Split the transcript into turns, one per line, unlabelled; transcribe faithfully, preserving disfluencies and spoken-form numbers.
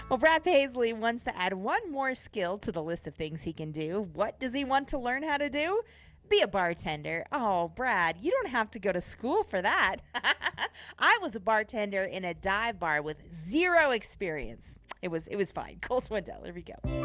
Well, Brad Paisley wants to add one more skill to the list of things he can do. What does he want to learn how to do? Be a bartender. Oh, Brad, you don't have to go to school for that. I was a bartender in a dive bar with zero experience. It was it was fine. Cole Swindell, here we go.